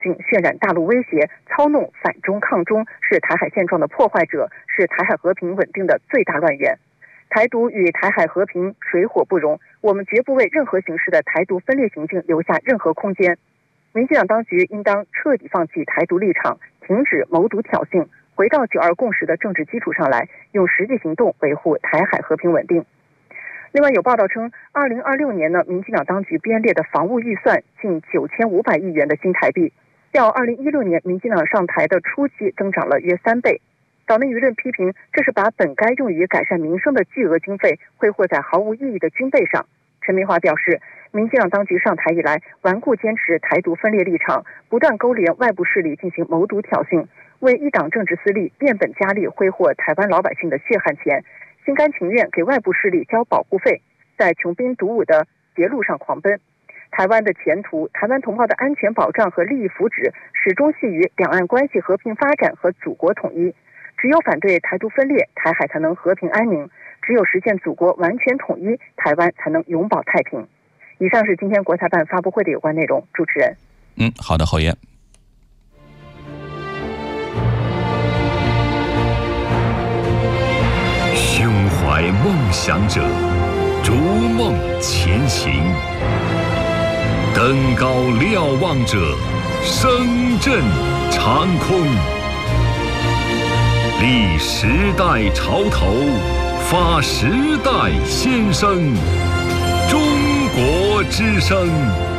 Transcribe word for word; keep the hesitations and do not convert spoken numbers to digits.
境渲染大陆威胁，操弄反中抗中，是台海现状的破坏者，是台海和平稳定的最大乱源。台独与台海和平水火不容，我们绝不为任何形式的台独分裂行径留下任何空间。民进党当局应当彻底放弃台独立场，停止谋独挑衅，回到九二共识的政治基础上来，用实际行动维护台海和平稳定。另外有报道称，二零二六年呢，民进党当局编列的防务预算近九千五百亿元的新台币，较二零一六年民进党上台的初期增长了约三倍。岛内舆论批评，这是把本该用于改善民生的巨额经费挥霍在毫无意义的军备上。陈明华表示，民进党当局上台以来，顽固坚持台独分裂立场，不断勾连外部势力进行谋独挑衅，为一党政治私利变本加厉挥霍台湾老百姓的血汗钱，心甘情愿给外部势力交保护费，在穷兵黩武的捷路上狂奔。台湾的前途、台湾同胞的安全保障和利益福祉，始终系于两岸关系和平发展和祖国统一。只有反对台独分裂，台海才能和平安宁；只有实现祖国完全统一，台湾才能永保太平。以上是今天国台办发布会的有关内容。主持人， 嗯，好的，侯爷。 胸怀梦想者，逐梦前行；登高瞭望者，声震长空。立时代潮头，发时代先声。中国之声。